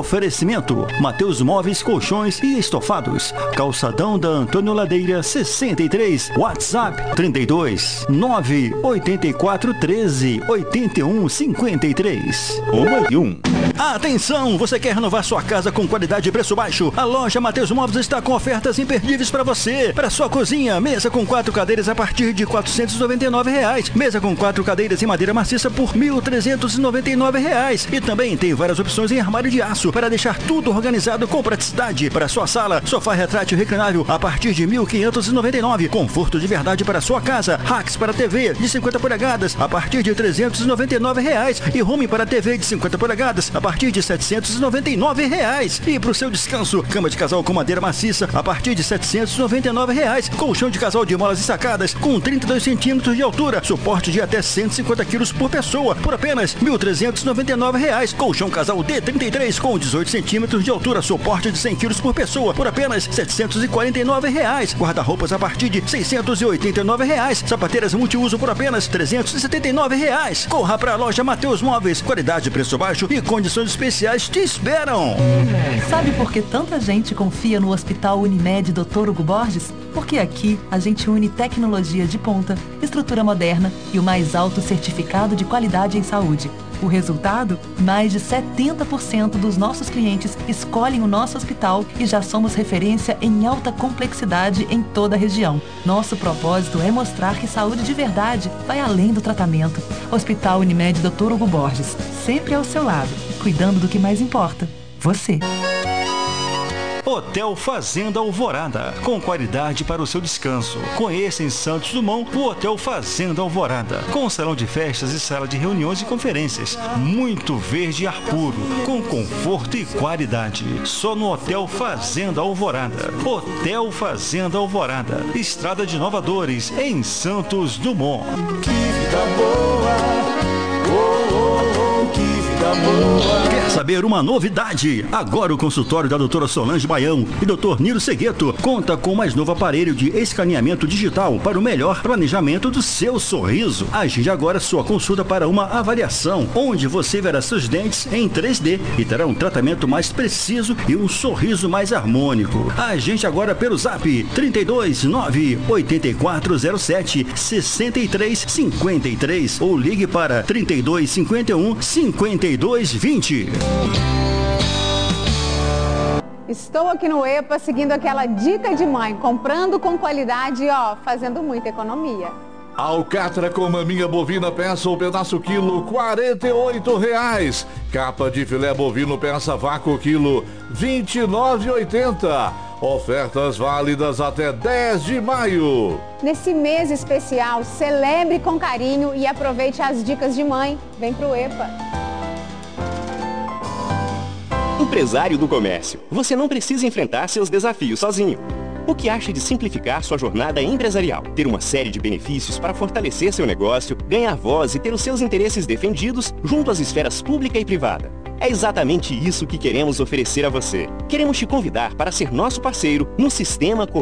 Oferecimento: Mateus Móveis, Colchões e Estofados. Calçadão da Antônio Ladeira 63. WhatsApp 32 984 13 81 53. 1 e 1. Atenção! Você quer renovar sua casa com qualidade e preço baixo? A loja Mateus Móveis está com ofertas imperdíveis para você. Para sua cozinha, mesa com 4 cadeiras a partir de R$ 499. Mesa com 4 cadeiras em madeira maciça por R$ 1.399. E também tem várias opções em armário de aço para deixar tudo organizado com praticidade. Para sua sala, sofá retrátil reclinável a partir de R$ 1.599. Conforto de verdade para sua casa. Racks para TV de 50 polegadas a partir de R$ 399. E home para TV de 50 polegadas a partir de R$ 799. E para o seu descanso, cama de casal com madeira maciça a partir de R$ 799. Colchão de casal de molas e sacadas com 32 centímetros de altura, suporte de até 150 quilos por pessoa, por apenas R$ 1.399. Colchão casal D33 com 18 centímetros de altura, suporte de 100 quilos por pessoa, por apenas R$ 749. Guarda-roupas a partir de R$ 689. Sapateiras multiuso por apenas R$ 379. Corra para a loja Mateus Móveis. Qualidade, preço baixo e condições especiais te esperam. Sabe por que tanta gente confia no Hospital Unimed Dr. Hugo Borges? Porque aqui a gente une tecnologia de ponta, estrutura moderna e o mais alto certificado de qualidade em saúde. O resultado? Mais de 70% dos nossos clientes escolhem o nosso hospital e já somos referência em alta complexidade em toda a região. Nosso propósito é mostrar que saúde de verdade vai além do tratamento. Hospital Unimed Dr. Hugo Borges, sempre ao seu lado, cuidando do que mais importa, você. Hotel Fazenda Alvorada, com qualidade para o seu descanso. Conheça em Santos Dumont o Hotel Fazenda Alvorada, com salão de festas e sala de reuniões e conferências. Muito verde e ar puro, com conforto e qualidade. Só no Hotel Fazenda Alvorada. Hotel Fazenda Alvorada, Estrada de Nova Dores, em Santos Dumont. Que vida boa! Que vida boa! Quer saber uma novidade? Agora o consultório da doutora Solange Baião e doutor Nilo Segueto conta com o mais novo aparelho de escaneamento digital para o melhor planejamento do seu sorriso. Agende agora sua consulta para uma avaliação, onde você verá seus dentes em 3D e terá um tratamento mais preciso e um sorriso mais harmônico. Agende agora pelo Zap 32 98407 6353 ou ligue para 3251 5220. Estou aqui no EPA seguindo aquela dica de mãe, comprando com qualidade e fazendo muita economia. Alcatra com maminha bovina peça ou pedaço quilo, R$ 48,00. Capa de filé bovino peça vácuo quilo, R$ 29,80. Ofertas válidas até 10 de maio. Nesse mês especial, celebre com carinho e aproveite as dicas de mãe. Vem pro EPA. Empresário do comércio, você não precisa enfrentar seus desafios sozinho. O que acha de simplificar sua jornada empresarial? Ter uma série de benefícios para fortalecer seu negócio, ganhar voz e ter os seus interesses defendidos junto às esferas pública e privada. É exatamente isso que queremos oferecer a você. Queremos te convidar para ser nosso parceiro no Sistema